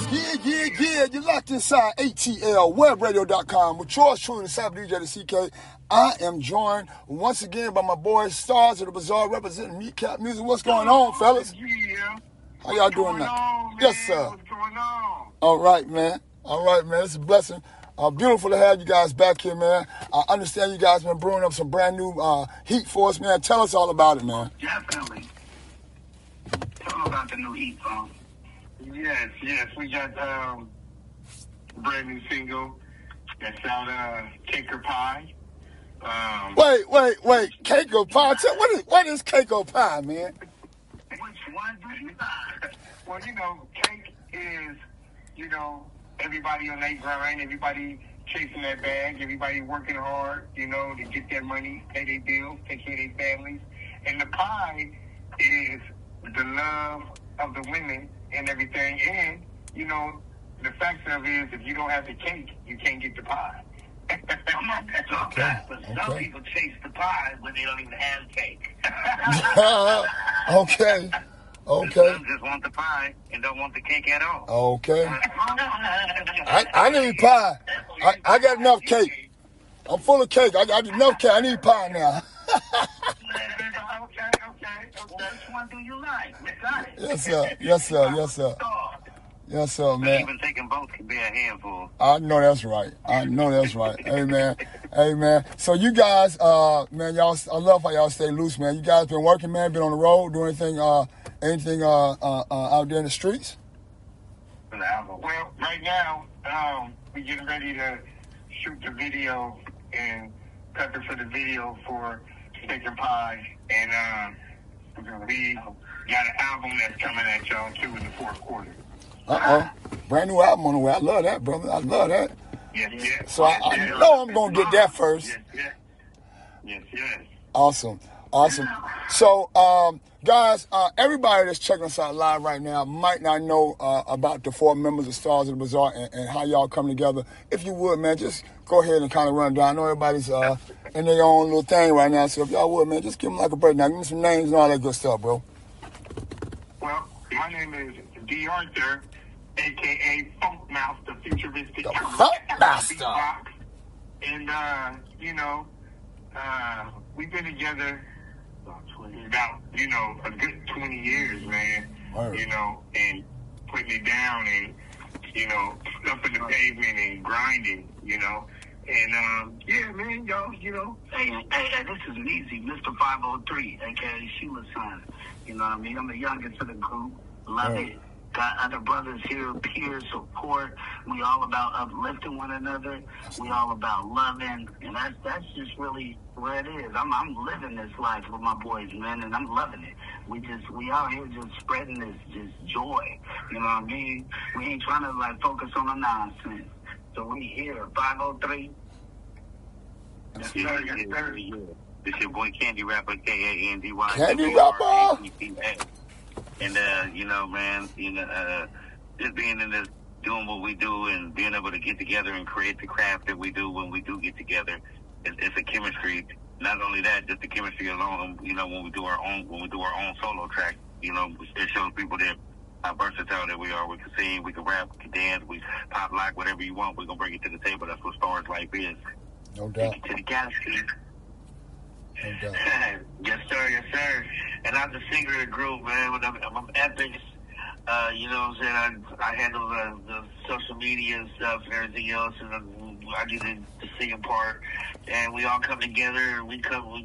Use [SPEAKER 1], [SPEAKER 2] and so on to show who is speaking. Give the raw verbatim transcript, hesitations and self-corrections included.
[SPEAKER 1] Yeah, yeah, yeah. You're locked inside A T L web radio dot com with yours truly, the Cyber D J, the C K. I am joined once again by my boys, Stars of the Bazaar, representing Meatcap Music. What's going on, fellas?
[SPEAKER 2] Yeah.
[SPEAKER 1] How y'all doing now?
[SPEAKER 2] On,
[SPEAKER 1] yes, sir.
[SPEAKER 2] What's going on?
[SPEAKER 1] All right, man. All right, man. It's a blessing. Uh, beautiful to have you guys back here, man. I understand you guys been brewing up some brand new uh, heat for us, man. Tell us all about it, man.
[SPEAKER 3] Definitely. Tell them about the new heat song.
[SPEAKER 2] Yes, yes. We got um, a brand new single that's out, uh, Cake or Pie. Um,
[SPEAKER 1] wait, wait, wait. Cake or Pie? Tell, what is what is Cake or Pie, man?
[SPEAKER 3] Which one do you like?
[SPEAKER 2] Well, you know, cake is, you know, everybody on their grind, everybody chasing that bag, everybody working hard, you know, to get their money, pay their bills, take care of their families. And the pie is the love of the women and everything. And, you know, the fact of it is, if you don't have the cake, you can't get the pie.
[SPEAKER 3] I'm on that talk,
[SPEAKER 1] Okay,
[SPEAKER 3] but
[SPEAKER 1] okay.
[SPEAKER 3] some people chase the pie when they don't even have cake.
[SPEAKER 1] okay. Okay.
[SPEAKER 3] Some just want the pie and don't want the cake at all.
[SPEAKER 1] Okay. I, I need pie. I, I got enough cake. I'm full of cake. I got enough cake. I need pie now.
[SPEAKER 3] okay, okay, okay. Which one do you like? We got it.
[SPEAKER 1] Yes, sir. Yes, sir. Yes, sir. Yes, sir,
[SPEAKER 3] But
[SPEAKER 1] man.
[SPEAKER 3] even taking both can be a handful.
[SPEAKER 1] I know that's right. I know that's right. Hey, man. Hey, man. So you guys, uh, man, y'all, I love how y'all stay loose, man. You guys been working, man, been on the road, doing anything, uh, anything, uh, uh, uh out there in the streets?
[SPEAKER 2] Well, right now, um, we're getting ready to shoot the video and prepare for the video for Steak and Pie. And, um, we got an album that's coming at y'all, too, in the fourth quarter.
[SPEAKER 1] Uh-oh. Brand new album on the way. I love that, brother. I love that.
[SPEAKER 2] Yes, yes.
[SPEAKER 1] So I, I know I'm going to get that first.
[SPEAKER 2] Yes, yes. Yes, yes.
[SPEAKER 1] Awesome. Awesome. So, um, guys, uh, everybody that's checking us out live right now might not know uh, about the four members of Stars of the Bazaar and, and how y'all come together. If you would, man, just go ahead and kind of run down. I know everybody's uh, in their own little thing right now, so if y'all would, man, just give them like a breakdown. Give me some names and all that good stuff, bro.
[SPEAKER 2] Well, my name is D. Arthur, a k a. Funk Mouth, the futuristic
[SPEAKER 1] The Funk Master.
[SPEAKER 2] beatbox. And, uh, you know, uh, we've been together about, you know, a good twenty years, man.
[SPEAKER 1] Word.
[SPEAKER 2] You know, and putting it down and, you know, stuffing the pavement and grinding, you know. And, um, yeah, man, y'all, you know.
[SPEAKER 3] Hey, hey, hey, this is Meezy, Mister five oh three, a k a. Sheila's son. You know what I mean? I'm the youngest of the group. Love
[SPEAKER 1] Right.
[SPEAKER 3] it. Got other brothers here, peer support. We all about uplifting one another. We all about loving. And that's that's just really where it is. I'm I'm living this life with my boys, man, and I'm loving it. We just, we out here just spreading this just joy. You know what I mean? We ain't trying to, like, focus on the nonsense. So we here, five oh three.
[SPEAKER 2] Yes, sir, yes, sir.
[SPEAKER 3] This your boy Candy Rapper, K A N D Y.
[SPEAKER 1] Candy Rapper.
[SPEAKER 3] And, uh, you know, man, you know, uh, just being in this, doing what we do and being able to get together and create the craft that we do when we do get together, it's, it's a chemistry. Not only that, just the chemistry alone, you know, when we do our own, when we do our own solo track, you know, it shows people that how versatile that we are. We can sing, we can rap, we can dance, we pop lock, whatever you want, we're going to bring it to the table. That's what Stars Life is.
[SPEAKER 1] No doubt.
[SPEAKER 3] Take it to the galaxy.
[SPEAKER 1] No doubt.
[SPEAKER 3] Yes, sir, yes, sir. And I'm the singer of the group, man. When I'm, I'm Epics, uh, you know what I'm saying? I, I handle the, the social media and stuff and everything else, and I, I do the, the singing part. And we all come together, and we come, we